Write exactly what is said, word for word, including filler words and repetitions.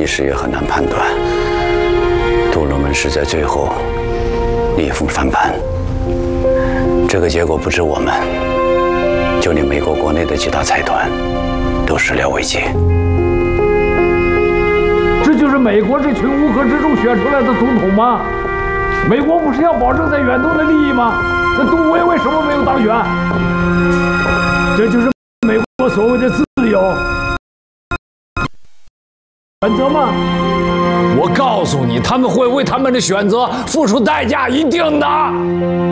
一时也很难判断。杜鲁门是在最后逆风翻盘，这个结果不止我们，就连美国国内的几大财团都始料未及。 这就是美国这群乌合之众选出来的总统吗？美国不是要保证在远东的利益吗？那杜威为什么没有当选？这就是美国所谓的自由选择吗？我告诉你，他们会为他们的选择付出代价，一定的。